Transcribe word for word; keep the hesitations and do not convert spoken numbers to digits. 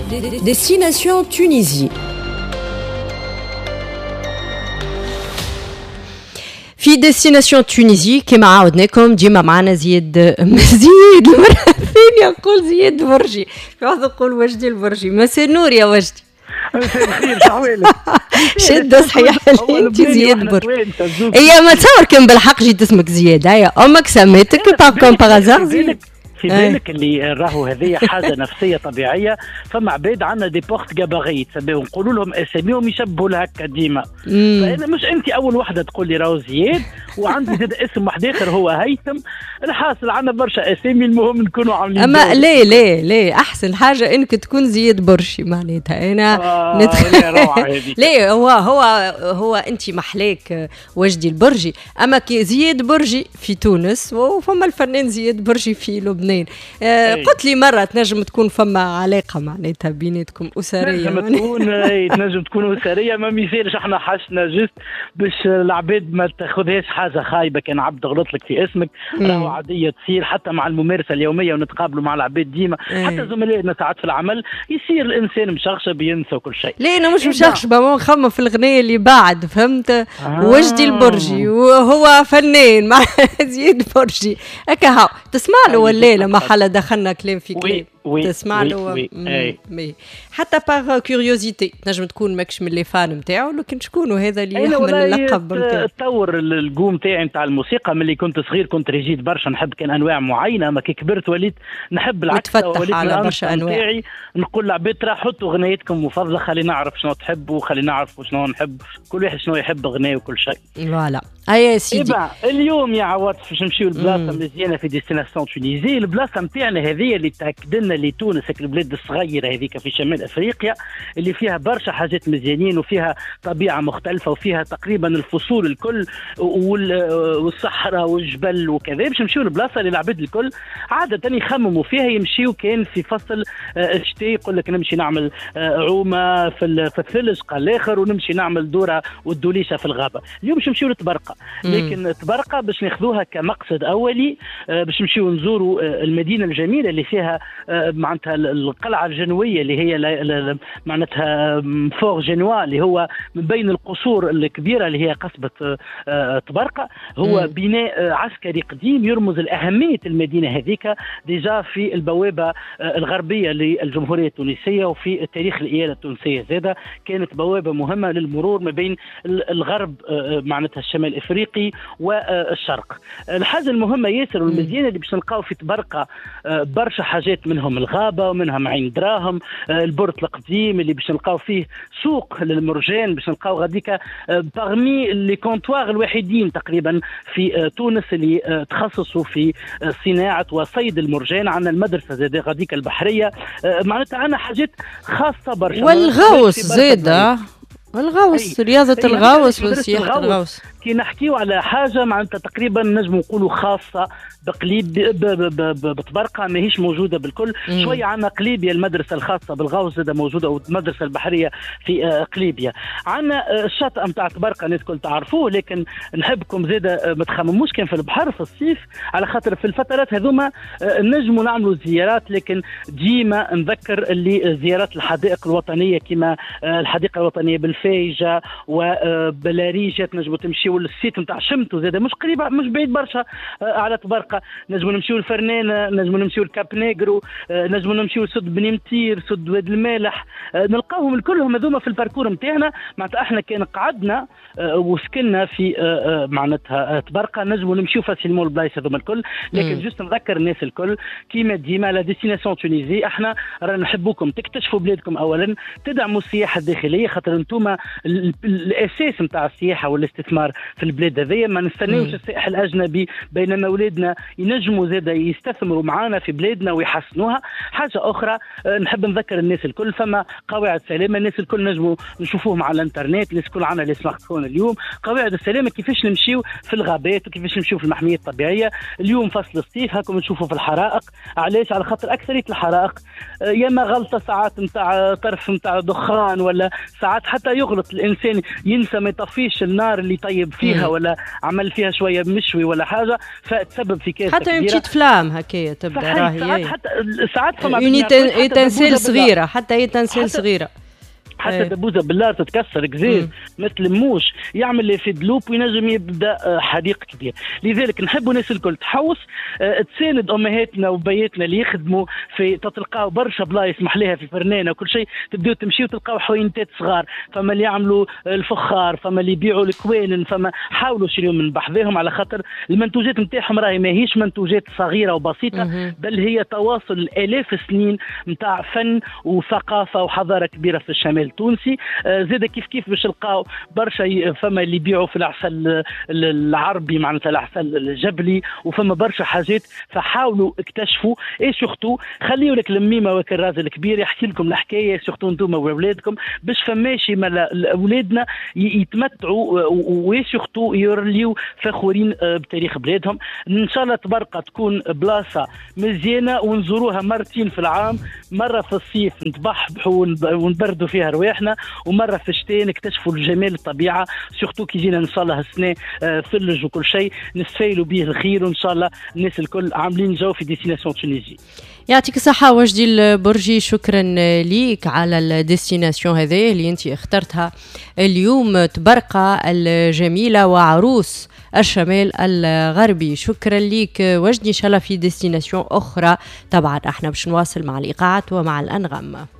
Destination Tunisie. في ديستيناسيون تونيزي كما عاودناكم ديما معنا زياد زياد المرة الثانية نقول زياد برجي، في واحد يقول وجدي البرجي. مساء النور يا وجدي. مساء الخير، شحوالك؟ شد صحيح انت زياد برجي. هي ما تصور كان بالحق جيت اسمك زياد. هيا امك سميتك باكم باغازار زياد. في بالك اللي راهو هذه حاجه نفسيه طبيعيه. فما عباد عندنا دي بورت جاباريت نقولوا لهم اساميهم يشبهوا لها هكا ديما. فانا مش انت اول وحده تقول لي راهو زياد، وعندي زاد اسم واحد اخر هو هيثم. الحاصل عندنا برشا اسامي، المهم نكونوا عاملين. اما ليه ليه ليه احسن حاجه انك تكون زياد برشي معناتها. انا آه ندخل ليه هو هو هو انت محلاك وجدي البرجي، اما كي زياد برجي في تونس وفما الفنان زياد برجي في لبنان. آه قلت لي مرة تنجم تكون فما علاقة معناتها بيناتكم أسرية. تنجم تكون تنجم تكون أسرية، ما ميسالش احنا حشنا جست باش العباد ما تاخذهاش حاجة خايبة. كان عبد غلط لك في اسمك راهو عادية تصير حتى مع الممارسة اليومية، ونتقابلوا مع العباد ديما. مم. حتى زملائنا ساعات في العمل يصير الإنسان مشخشب ينسى وكل شيء. لا أنا مش مشخشبة، ما نخمم في الغنية اللي بعد فهمت. آه. وجدي البرجي وهو فنان مع زياد برجي هكا هاو تسمع له ولا لما حلا دخلنا كلام في كلام وي تسمع وي له وي وي. مي حتى باغ كيوريوزيتي تنجم تكون ماكش من لي فان نتاعو، لكن شكون هذا اللي يحمل اللقب نتاعو؟ تطور الجوم تاعي نتاع الموسيقى ملي كنت صغير كنت ريجيت برشا، نحب كان انواع معينه. ما كي كبرت وليت نحب العكس، وليت على برشا انواع تاعي. نقول لعباد ترى حطوا غنيتكم المفضله، خلي نعرف شنو تحبوا وخلي نعرف شنو نحب، كل واحد شنو يحب غناء وكل شيء. فوالا اي سيدي. إيبا اليوم يا عوض باش نمشيو لبلاصه مزيانه في ديستيناسيون تونيزي. البلاصه نتاعنا هذه اللي تاكد لنا اللي تونس البلاد الصغيره هذيك في شمال افريقيا اللي فيها برشا حاجات مزيانين وفيها طبيعه مختلفه وفيها تقريبا الفصول الكل والصحراء والجبل وكذا. باش نمشيو لبلاصه اللي العباد الكل عاده يخمموا فيها يمشيو كان في فصل الشتاء، يقول لك نمشي نعمل عومه في في الثلج قال الاخر، ونمشي نعمل دوره والدوليشه في الغابه. اليوم باش نمشيو لتبرقه، لكن تبرقه باش ناخذوها كمقصد اولي باش نمشيو نزوروا المدينه الجميله اللي فيها معناتها القلعه الجنويه اللي هي معناتها فور جنوا اللي هو من بين القصور الكبيره اللي هي قصبه تبرقه. هو مم. بناء عسكري قديم يرمز لاهميه المدينه هذيك ديجا في البوابه الغربيه للجمهوريه التونسيه، وفي التاريخ الاياله التونسيه زاده كانت بوابه مهمه للمرور ما بين الغرب معناتها الشمال الافريقي والشرق. الحاجه المهمه ياسر والمزيانه اللي باش نلقاو في تبرقه برشا حاجات، منهم الغابه ومنها معين دراهم، البورت القديم اللي باش نلقاو فيه سوق للمرجان، باش نلقاو غاديكا باغمي لي كونتوار الوحيدين تقريبا في تونس اللي تخصصوا في صناعه وصيد المرجان. عندنا المدرسه زاد غاديكا البحريه، معناتها عندنا حاجات خاصه برشا. والغوص زاده الغوص، رياضة الغوص وسياحة الغوص. كي نحكيو على حاجة معناتها تقريبا نجم نقولوا خاصة بقليب بتبرقة ماهيش موجودة بالكل. مم. شوية عنا قليبيا المدرسة الخاصة بالغوص زادة موجودة، والمدرسة البحرية في قليبيا. عنا الشاطئ متاع تبرقة الناس الكل تعرفوه، لكن نحبكم زادة ما تخمموش كان في البحر في الصيف، على خاطر في الفترات هذوما نجموا نعملوا زيارات. لكن ديما نذكر اللي زيارات الحدائق الوطنية كما الحديقة الوطنية بالفيجة وبلاريجة تنجموا تمشيوا للسيت نتاع شمتو زاده مش قريبه مش بعيد برشا على تبرقه. نجموا نمشيوا لفرنانه، نجموا نمشيوا لكاب نيغرو، نجموا نمشيوا لسد بني متير، سد واد المالح، نلقاوهم الكلهم هذوما في الباركور نتاعنا. معناتها احنا كان قعدنا وسكننا في معناتها تبرقه نجموا نمشيوا فاسيلمون البلايص هذوما الكل. لكن جست نذكر الناس الكل كيما ديما لا ديستيناسيون تونيزي احنا رانا نحبوكم تكتشفوا بلادكم اولا، تدعموا السياحه الداخليه خاطر انتم الاساس نتاع السياحه والاستثمار في البلاد هذيا. ما نستناوش السائح الاجنبي، بينما اولادنا ينجموا زاده يستثمروا معنا في بلادنا ويحسنوها. حاجه اخرى نحب نذكر الناس الكل فما قواعد سلامه الناس الكل نجموا نشوفوهم على الانترنت، الناس الكل عندنا لي سمارت فون اليوم. قواعد السلامه كيفاش نمشيو في الغابات وكيفاش نمشيو في المحميه الطبيعيه. اليوم فصل الصيف هاكم نشوفوا في الحرائق. علاش؟ على خاطر اكثريه الحرائق يا ما غلطه ساعات نتاع طرف نتاع دخان، ولا ساعات حتى يغلط الانسان ينسى ما يطفيش النار اللي طيب فيها مم. ولا عمل فيها شويه مشوي ولا حاجه فتسبب في كارثه حتى كبيره. حتى فلام هكايا تبدا راهي ساعات حتى ساعات فما اون تنسيل صغيره، حتى هي تنسيل صغيره حتى دبوزه بالله تتكسر كزيز ما تلموش يعمل لي في دلوب وينجم يبدا حريق كبير. لذلك نحبوا الناس الكل تحوس تساند امهاتنا وبياتنا اللي يخدموا في تلقاو برشا بلايص محليها في فرنانه وكل شيء، تبداو تمشيو تلقاو حوينتات صغار، فما اللي يعملوا الفخار، فما اللي يبيعوا الكوانن، فما حاولوا شريوا من بحذاهم على خاطر المنتوجات نتاعهم راهي ماهيش منتوجات صغيره وبسيطه، بل هي تواصل الاف السنين نتاع فن وثقافه وحضاره كبيره في الشمال التونسي. زاد كيف كيف باش نلقاو برشا فما اللي يبيعوا في العسل العربي معناتها العسل الجبلي وفما برشا حاجات، فحاولوا اكتشفوا اي سورتو خليوا لك الميمه والكراز الكبير يحكي لكم الحكايه سورتو انتم واولادكم باش فماشي اولادنا يتمتعوا وسورتو يرليو فخورين بتاريخ بلادهم. ان شاء الله تبارك تكون بلاصه مزيانه ونزوروها مرتين في العام، مره في الصيف نتبحبحوا ونبردوا فيها رواحنا، ومره في الشتاء نكتشفوا الجمال الطبيعه سورتو كي جينا ان شاء الله السنه ثلج وكل شيء نستفيلوا به الخير، وان شاء الله الناس الكل عاملين جو في ديستيناسيون تونيزي. يعطيك الصحة وجدي البرجي، شكرا ليك على الديستيناسيون هذه اللي انت اخترتها اليوم، تبرقة الجميلة وعروس الشمال الغربي. شكرا ليك وجدي، ان شاء الله في ديستيناسيون اخرى طبعا احنا باش نواصل مع الايقاعات ومع الانغام.